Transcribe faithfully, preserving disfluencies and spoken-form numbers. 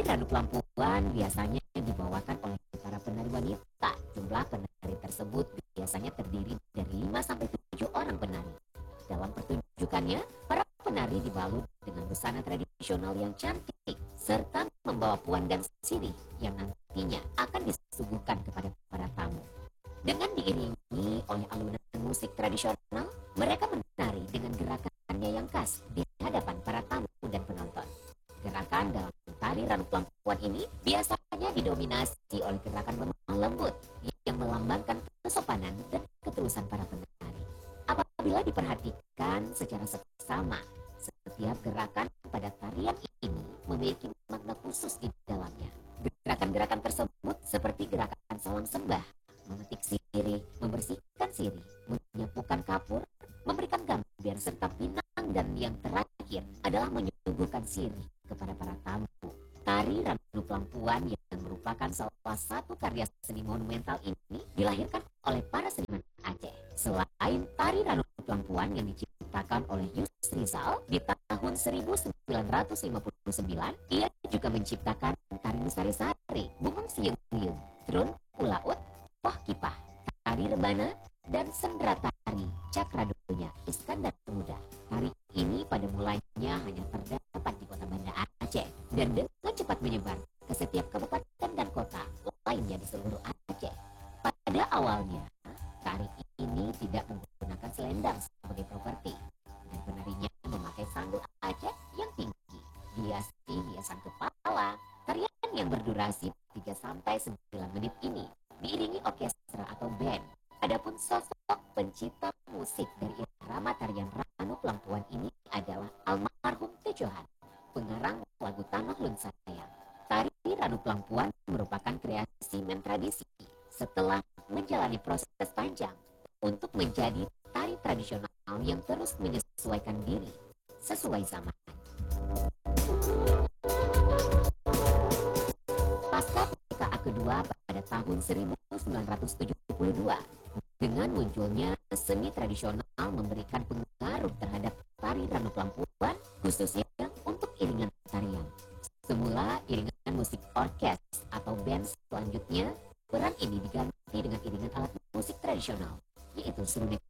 Ranu Pelampuan biasanya dibawakan oleh para penari wanita. Jumlah penari tersebut biasanya terdiri dari lima sampai tujuh orang penari. Dalam pertunjukannya, para penari dibalut dengan busana tradisional yang cantik serta membawa puan dan sirih yang nantinya akan disuguhkan kepada para tamu. Dengan diiringi oleh alunan musik tradisional, mereka menari dengan gerakannya yang khas di hadapan para tamu dan penonton. Gerakan dalam tari Ranu Pelampuan ini biasanya didominasi oleh gerakan lemah lembut yang melambangkan kesopanan dan ketulusan para penari. Apabila diperhatikan secara seksama, setiap gerakan pada tarian ini memiliki makna khusus di dalamnya. Gerakan-gerakan tersebut seperti gerakan salam sembah, memetik sirih, membersihkan sirih, menyapukan kapur, memberikan gambiar serta pinang, dan yang terakhir adalah menyuguhkan sirih kepada para tamu. Tari Ranu Pelampuan yang merupakan salah satu karya seni monumental ini dilahirkan oleh para seniman Aceh. Selain tari Ranu Pelampuan yang diciptakan oleh Yus Rizal di tahun seribu sembilan ratus lima puluh sembilan, ia juga menciptakan tari Lestari Sari, Bumeng Siung Liung, Trun Ulaut, Poh Kipah, tari Rebana, dan sendera tari Cakradonya Iskandar Muda. Tari ini pada mulanya hanya terdapat di kota Banda Aceh dan dengan cepat menyebar ke setiap kabupaten dan kota lainnya di seluruh Aceh. Pada awalnya, tari ini tidak menggunakan selendang sebagai properti dan penarinya memakai sandal Aceh yang tinggi, dihiasi hiasan kepala. Tarian yang berdurasi tiga sampai sembilan menit ini diiringi orkestra atau band. Adapun sosok pencipta musik dari irama tarian Ranu Pelampuan ini adalah almarhum Tejohan, pengarang lagu Tanah Lun Sayang. Tari Ranu Pelampuan merupakan kreasi dan tradisi setelah menjalani proses panjang untuk menjadi tari tradisional yang terus menyesuaikan diri sesuai zaman. Pasca P K A kedua pada tahun seribu sembilan ratus tujuh puluh dua, dengan munculnya seni tradisional memberikan pengaruh terhadap tari Ranu Pelampuan, khususnya untuk iringan tarian. Semula iringan musik orkes atau band, selanjutnya peran ini diganti dengan iringan alat musik tradisional, yaitu seruling